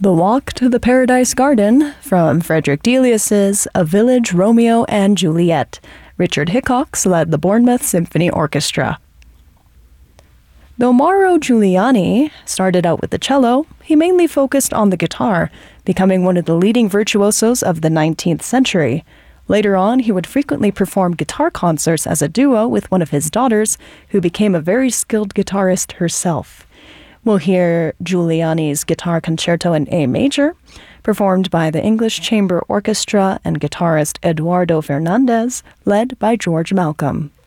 The Walk to the Paradise Garden from Frederick Delius's A Village Romeo and Juliet. Richard Hickox led the Bournemouth Symphony Orchestra. Though Mauro Giuliani started out with the cello, he mainly focused on the guitar, becoming one of the leading virtuosos of the 19th century. Later on, he would frequently perform guitar concerts as a duo with one of his daughters, who became a very skilled guitarist herself. We'll hear Giuliani's Guitar Concerto in A Major, performed by the English Chamber Orchestra and guitarist Eduardo Fernandez, led by George Malcolm.